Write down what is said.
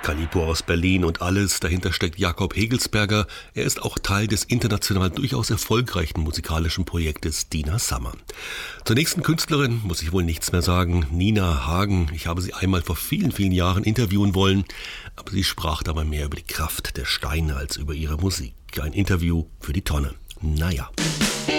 Calipo aus Berlin und alles, dahinter steckt Jakob Hegelsberger. Er ist auch Teil des international durchaus erfolgreichen musikalischen Projektes Dina Summer. Zur nächsten Künstlerin muss ich wohl nichts mehr sagen, Nina Hagen. Ich habe sie einmal vor vielen, vielen Jahren interviewen wollen, aber sie sprach dabei mehr über die Kraft der Steine als über ihre Musik. Ein Interview für die Tonne. Naja.